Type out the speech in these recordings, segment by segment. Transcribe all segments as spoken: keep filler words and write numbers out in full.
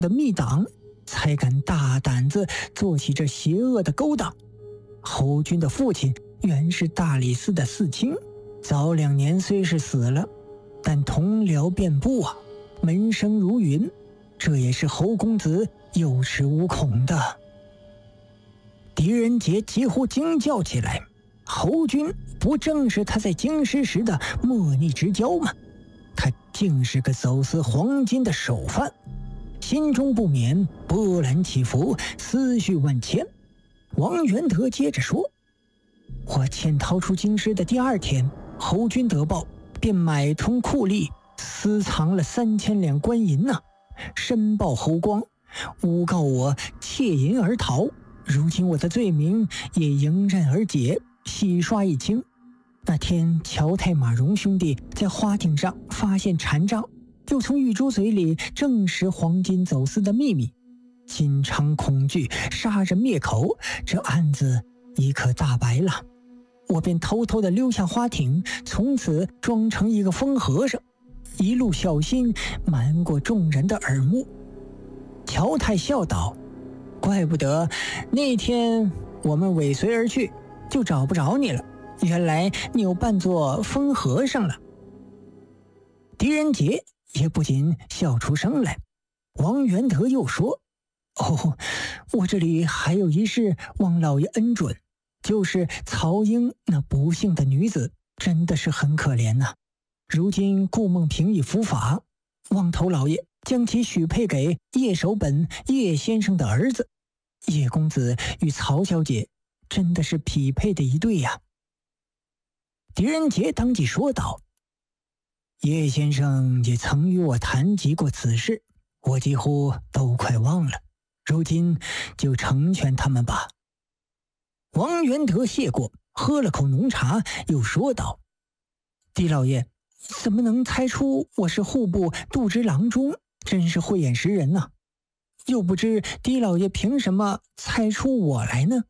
的密党，才敢大胆子做起这邪恶的勾当。侯军的父亲原是大理寺的寺卿，早两年虽是死了，但同僚遍布啊，门生如云，这也是侯公子有恃无恐的。狄仁杰几乎惊叫起来，侯军不正是他在京师时的莫逆之交吗？他竟是个走私黄金的首犯，心中不免波澜起伏，思绪万千。王元德接着说，我潜逃出京师的第二天，侯军得报，便买通酷吏，私藏了三千两官银呐、啊，申报侯光，诬告我窃银而逃。如今我的罪名也迎刃而解，洗刷一清。那天乔太马荣兄弟在花艇上发现禅杖，又从玉珠嘴里证实黄金走私的秘密，心肠恐惧，杀人灭口，这案子已可大白了。我便偷偷地溜下花艇，从此装成一个疯和尚，一路小心瞒过众人的耳目。乔太笑道，怪不得那天我们尾随而去，就找不着你了，原来你又扮作疯和尚了。狄仁杰也不禁笑出声来。王元德又说，哦，我这里还有一事望老爷恩准，就是曹英那不幸的女子，真的是很可怜呐、啊。如今顾梦平已伏法，望头老爷将其许配给叶守本叶先生的儿子。叶公子与曹小姐真的是匹配的一对呀、啊。狄仁杰当即说道，叶先生也曾与我谈及过此事，我几乎都快忘了，如今就成全他们吧。王元德谢过，喝了口浓茶，又说道，狄老爷怎么能猜出我是户部度支郎中，真是慧眼识人呐、啊。又不知狄老爷凭什么猜出我来呢？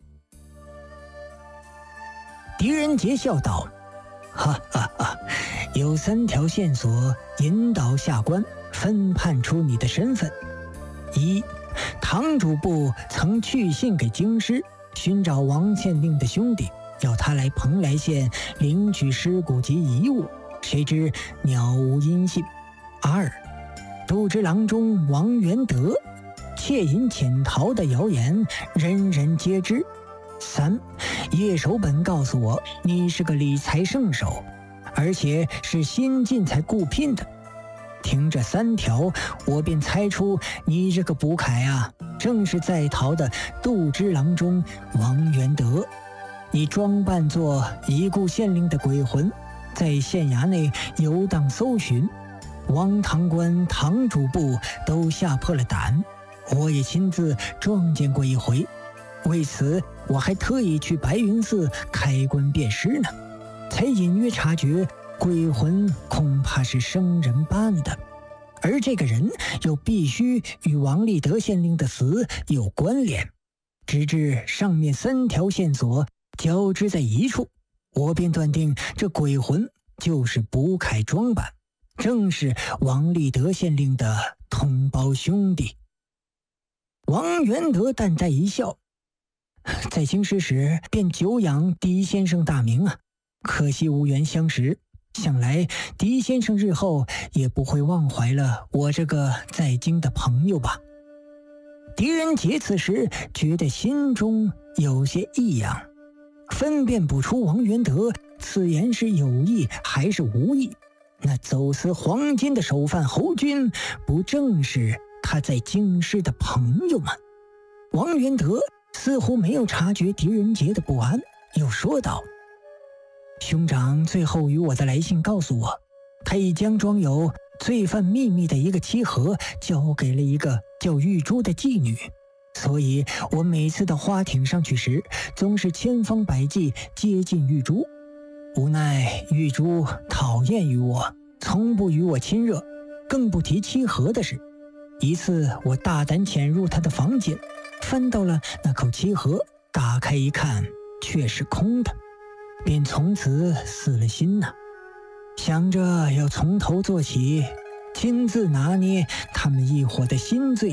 狄仁杰笑道，哈哈哈，有三条线索引导下官分判出你的身份。一，堂主部曾去信给京师，寻找王县令的兄弟，要他来蓬莱县领取尸骨及遗物，谁知鸟无音信。二，度支郎中王元德窃银潜逃的谣言人人皆知。三，叶守本告诉我你是个理财圣手，而且是新进才雇聘的。听这三条，我便猜出你这个卜凯啊，正是在逃的度支郎中王元德。你装扮作已故县令的鬼魂，在县衙内游荡搜寻，王堂官、堂主部都吓破了胆，我也亲自撞见过一回。为此我还特意去白云寺开棺辨尸呢，才隐约察觉鬼魂恐怕是生人扮的，而这个人又必须与王立德县令的死有关联。直至上面三条线索交织在一处，我便断定这鬼魂就是卜凯装扮，正是王立德县令的同胞兄弟。王元德淡淡一笑，在京师时便久仰狄先生大名啊，可惜无缘相识，想来狄先生日后也不会忘怀了我这个在京的朋友吧。狄仁杰此时觉得心中有些异样，分辨不出王元德此言是有意还是无意。那走私黄金的首犯侯军，不正是他在京师的朋友吗？王元德似乎没有察觉狄仁杰的不安，又说道，兄长最后与我的来信告诉我，他已将装有罪犯秘密的一个漆盒交给了一个叫玉珠的妓女，所以我每次到花艇上去时，总是千方百计接近玉珠。无奈玉珠讨厌于我，从不与我亲热，更不提漆盒的事。一次我大胆潜入他的房间，翻到了那口漆盒，打开一看却是空的，便从此死了心呐、啊。想着要从头做起，亲自拿捏他们一伙的新罪。